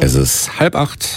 Es ist 7:30.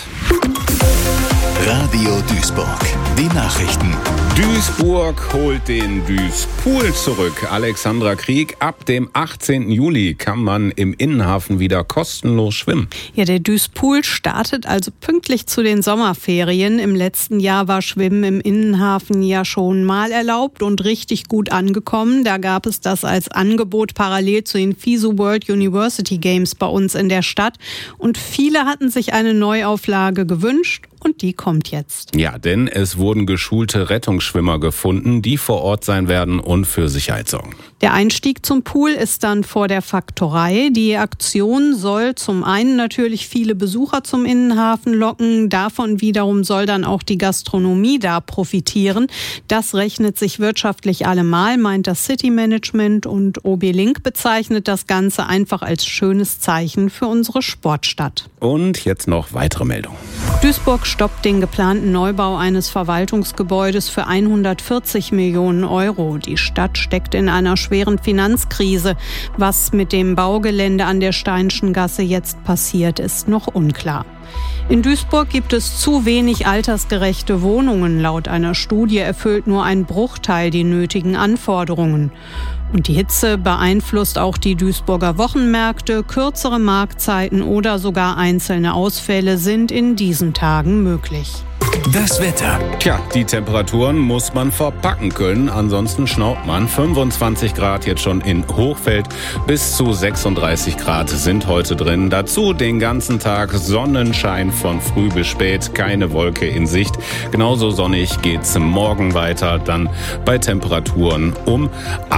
Radio Duisburg. Die Nachrichten. Duisburg holt den Duispool zurück. Alexandra Krieg, ab dem 18. Juli kann man im Innenhafen wieder kostenlos schwimmen. Ja, der Duispool startet also pünktlich zu den Sommerferien. Im letzten Jahr war Schwimmen im Innenhafen ja schon mal erlaubt und richtig gut angekommen. Da gab es das als Angebot parallel zu den FISU World University Games bei uns in der Stadt. Und viele hatten sich eine Neuauflage gewünscht. Und die kommt jetzt. Ja, denn es wurden geschulte Rettungsschwimmer gefunden, die vor Ort sein werden und für Sicherheit sorgen. Der Einstieg zum Pool ist dann vor der Faktorei. Die Aktion soll zum einen natürlich viele Besucher zum Innenhafen locken. Davon wiederum soll dann auch die Gastronomie da profitieren. Das rechnet sich wirtschaftlich allemal, meint das City Management. Und OB Link bezeichnet das Ganze einfach als schönes Zeichen für unsere Sportstadt. Und jetzt noch weitere Meldungen. Duisburg stoppt den geplanten Neubau eines Verwaltungsgebäudes für 140 Millionen Euro. Die Stadt steckt in einer schweren Finanzkrise. Was mit dem Baugelände an der Steinschen Gasse jetzt passiert, ist noch unklar. In Duisburg gibt es zu wenig altersgerechte Wohnungen. Laut einer Studie erfüllt nur ein Bruchteil die nötigen Anforderungen. Und die Hitze beeinflusst auch die Duisburger Wochenmärkte. Kürzere Marktzeiten oder sogar einzelne Ausfälle sind in diesen Tagen möglich. Das Wetter. Tja, die Temperaturen muss man verpacken können, ansonsten schnaubt man. 25 Grad jetzt schon in Hochfeld, bis zu 36 Grad sind heute drin. Dazu den ganzen Tag Sonnenschein von früh bis spät, keine Wolke in Sicht. Genauso sonnig geht's morgen weiter, dann bei Temperaturen um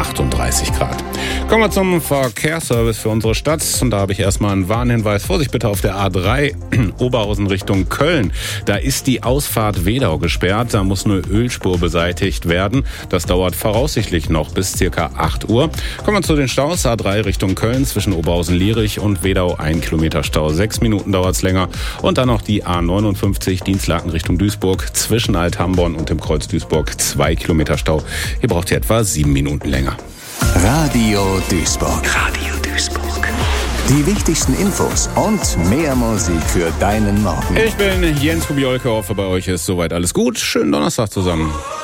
38 Grad. Kommen wir zum Verkehrsservice für unsere Stadt. Und da habe ich erstmal einen Warnhinweis. Vorsicht bitte auf der A3 Oberhausen Richtung Köln. Da ist die Ausfahrt Wedau gesperrt. Da muss eine Ölspur beseitigt werden. Das dauert voraussichtlich noch bis ca. 8 Uhr. Kommen wir zu den Staus. A3 Richtung Köln zwischen Oberhausen-Lierich und Wedau 1 Kilometer Stau. 6 Minuten dauert es länger. Und dann noch die A59 Dienstlaken Richtung Duisburg zwischen Althamborn und dem Kreuz Duisburg 2 Kilometer Stau. Hier braucht ihr etwa 7 Minuten länger. Radio Duisburg. Radio Duisburg. Die wichtigsten Infos und mehr Musik für deinen Morgen. Ich bin Jens Kubiolke, hoffe bei euch ist soweit alles gut. Schönen Donnerstag zusammen.